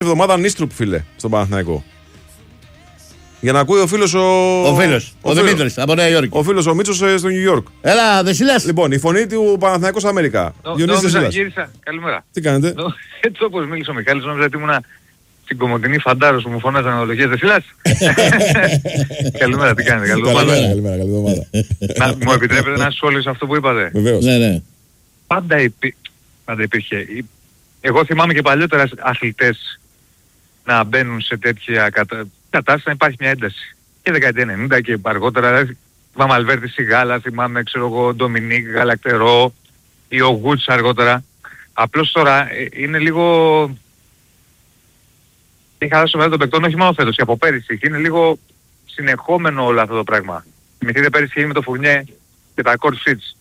εβδομάδα Νίστρουπ, φίλε, στον Παναθηναϊκό. Για να ακούει ο φίλος ο Δημήτρης από Νέα Υόρκη. Ο φίλος ο Μίτσος στο Νιου Ιόρκ. Έλα, Δεσίλας. Λοιπόν, η φωνή του Παναθηναϊκός Αμερικά. Διονύσης Δεσίλας. Καλημέρα. Τι κάνετε? Έτσι όπως μίλησε ο Μιχάλης, νόμιζα ότι ήμουνα στην Κομωτινή Φαντάρος που μου φωνάζαν αναλογίες. Δεσίλας. Καλημέρα, τι κάνετε? Καλή εβδομάδα. Μου επιτρέπετε να σχόλιο σε αυτό που είπατε? Βεβαίως. Ναι. Πάντα υπήρχε. Εγώ θυμάμαι και παλιότερα αθλητές να μπαίνουν σε τέτοια κατάσταση, να υπάρχει μια ένταση. Και δεκαετία 90 και αργότερα, δηλαδή, θυμάμαι Αλβέρτη Σιγάλα, θυμάμαι ξέρω εγώ Ντομινίκ Γαλακτερό ή ο Γουτς αργότερα. Απλώς τώρα είναι λίγο... Έχει χαλάσει το μεγάλο των παικτών, όχι μόνο φέτος και από πέρυσι. Είναι λίγο συνεχόμενο όλο αυτό το πράγμα. Θυμηθείτε πέρυσι είχε με το Φουρνιέ και τα court sheets.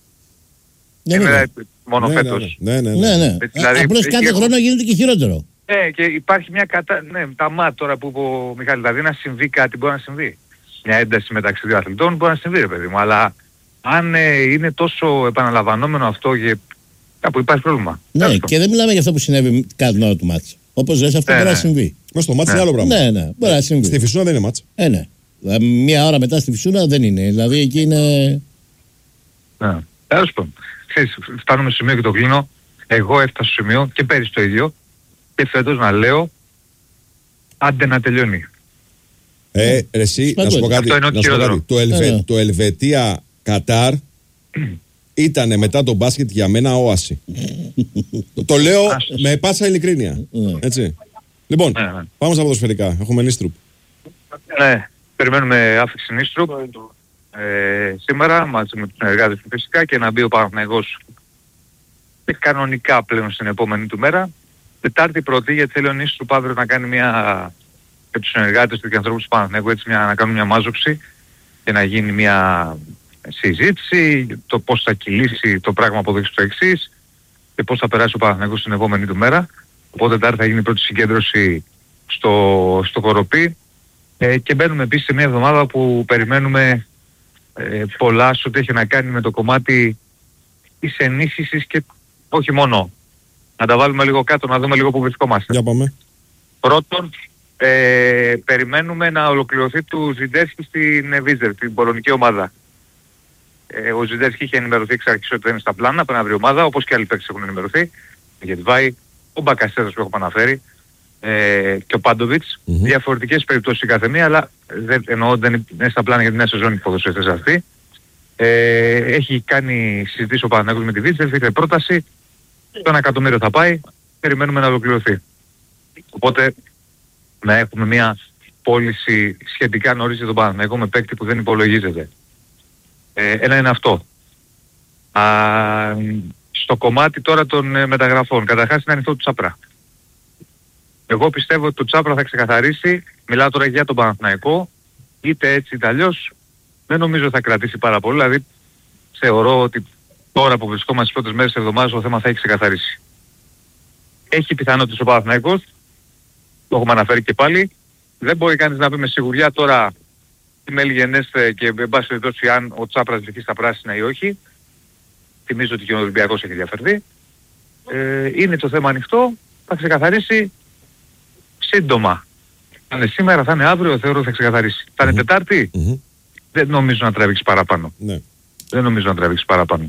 Μόνο φέτος. Ναι. Δηλαδή, απλώς κάθε χρόνο γίνεται και χειρότερο. Ναι, και υπάρχει μια τα ΜΑΤ τώρα που είπε ο Μιχάλης, δηλαδή να συμβεί κάτι μπορεί να συμβεί. Μια ένταση μεταξύ δύο αθλητών μπορεί να συμβεί, ρε παιδί μου, αλλά αν είναι τόσο επαναλαμβανόμενο αυτό και κάπου υπάρχει πρόβλημα. Ναι, και δεν μιλάμε για αυτό που συνέβη κατά την ώρα του μάτς. Όπως λες, αυτό μπορεί να συμβεί. Μας το μάτς είναι άλλο πράγμα. Ναι, μπορεί να συμβεί. Στη Φυσούνα δεν είναι μάτς. Ναι. Μία ώρα μετά στη Φυσούνα δεν είναι. Δηλαδή εκεί είναι... Ναι. Τέλος πάντων. Φτάνουμε στο σημείο και το κλείνω. Εγώ έφτασα στο σημείο και πέρυσι το ίδιο. Και φέτος να λέω, άντε να τελειώνει. Εσύ, να σου πω κάτι. Το Ελβετία Κατάρ ήτανε μετά το μπάσκετ για μένα όαση. Το λέω με πάσα ειλικρίνεια. Έτσι. Λοιπόν, πάμε στα ποδοσφαιρικά. Έχουμε Νίστρουπ. Ναι, περιμένουμε άφηξη Νίστρουπ σήμερα μαζί με τους συνεργάτες του φυσικά και να μπει ο Παναθηναϊκός κανονικά πλέον στην επόμενη του μέρα. Τετάρτη πρώτη, γιατί θέλει ο Νίστρουπ αύριο να κάνει μια και τους συνεργάτες του και ανθρώπους του Παναθηναϊκού έτσι να κάνουν μια μάζοξη και να γίνει μια συζήτηση το πώς θα κυλήσει το πράγμα από εδώ στο εξής και πώς θα περάσει ο Παναθηναϊκός στην επόμενη του μέρα. Οπότε Τετάρτη θα γίνει η πρώτη συγκέντρωση στο Κοροπή και μπαίνουμε επίσης σε μια εβδομάδα που περιμένουμε πολλά σε ό,τι έχει να κάνει με το κομμάτι της ενίσχυσης και όχι μόνο. Να τα βάλουμε λίγο κάτω, να δούμε λίγο που βρισκόμαστε. Για πάμε. Πρώτον, περιμένουμε να ολοκληρωθεί του Ζιντέρσκι στην Βίζερ, την πολωνική ομάδα. Ο Ζιντέρσκι είχε ενημερωθεί εξ αρχής ότι δεν είναι στα πλάνα, πρέπει να βρει ομάδα, όπως και άλλοι παίκτες έχουν ενημερωθεί. Ο Γετβάη, ο Μπακασέτας που έχω αναφέρει και ο Πάντοβιτς. Διαφορετικές περιπτώσεις η καθεμία, αλλά δεν είναι στα πλάνα για την νέα σεζόν οι ποδοσφαιριστές αυτοί. Έχει κάνει συζητήσεις ο Παναθηναϊκός με τη Βίζερ, ήρθε πρόταση. Το 1 εκατομμύριο θα πάει, περιμένουμε να ολοκληρωθεί. Οπότε να έχουμε μια πώληση σχετικά νωρίς για τον Παναθηναϊκό με παίκτη που δεν υπολογίζεται. Ένα είναι αυτό. Στο κομμάτι τώρα των μεταγραφών, καταρχάς είναι ανοιχτό του Τσάπρα. Εγώ πιστεύω ότι το Τσάπρα θα ξεκαθαρίσει, μιλάω τώρα για τον Παναθηναϊκό, είτε έτσι είτε αλλιώς, δεν νομίζω θα κρατήσει πάρα πολύ, δηλαδή θεωρώ ότι τώρα που βρισκόμαστε στις πρώτες μέρες της εβδομάδας το θέμα θα έχει ξεκαθαρίσει. Έχει πιθανότητες ο Παναθηναϊκός, το έχουμε αναφέρει και πάλι, δεν μπορεί κανείς να πει με σιγουριά τώρα τι μέλη γενέστε και εν πάση περιπτώσει αν ο Τσάπρας βρεθεί στα πράσινα ή όχι. Θυμίζω ότι και ο Ολυμπιακός έχει διαφερθεί. Είναι το θέμα ανοιχτό, θα ξεκαθαρίσει σύντομα. Θα είναι σήμερα, θα είναι αύριο, θεωρώ ότι θα ξεκαθαρίσει. Θα είναι Τετάρτη, δεν νομίζω να τραβήξει παραπάνω. Ναι. Δεν νομίζω να τραβήξει παραπάνω.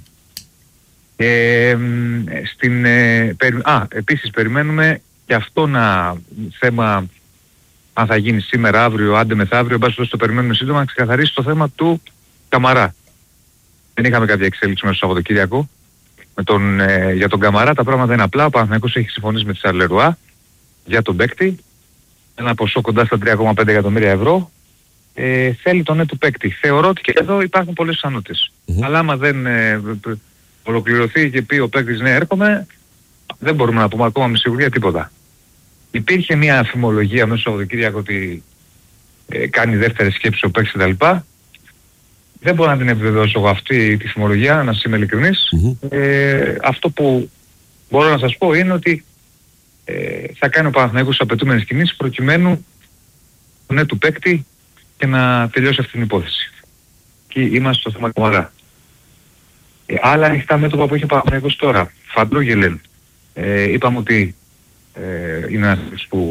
Επίσης περιμένουμε και αυτό θέμα αν θα γίνει σήμερα, αύριο, άντε μεθαύριο, μπας το περιμένουμε σύντομα να ξεκαθαρίσει το θέμα του Καμαρά. Δεν είχαμε κάποια εξέλιξη μέσα στο Σαββατοκύριακο. Για τον Καμαρά τα πράγματα είναι απλά. Ο Παναθηναϊκός έχει συμφωνήσει με τη Σαρλερουά για τον παίκτη. Ένα ποσό κοντά στα 3,5 εκατομμύρια ευρώ. Θέλει τον του παίκτη. Θεωρώ ότι και εδώ υπάρχουν πολλές πιθανότητες. Αλλά άμα δεν ολοκληρωθεί και πει ο παίκτης ναι έρχομαι, δεν μπορούμε να πούμε ακόμα με σιγουριά τίποτα. Υπήρχε μια αφημολογία μέσα στο Σαββατοκύριακο ότι κάνει δεύτερη σκέψη ο παίκτης κτλ. Δεν μπορώ να την επιβεβαιώσω εγώ αυτή τη φημολογία, να είμαι ειλικρινής. Αυτό που μπορώ να σας πω είναι ότι θα κάνει ο Παναθηναϊκός απαιτούμενες κινήσεις προκειμένου ναι του παίκτη και να τελειώσει αυτή την υπόθεση. Και είμαστε στο θέμα Καμαρά. Άλλα ανοιχτά μέτωπα που έχει ο Παναθηναϊκός τώρα. Φαντρόγελεν. Είπαμε ότι είναι ένας που